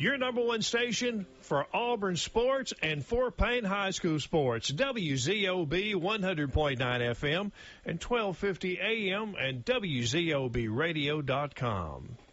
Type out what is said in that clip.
Your number one station for Auburn sports and Fort Payne High School sports. WZOB 100.9 FM and 1250 AM and WZOBradio.com.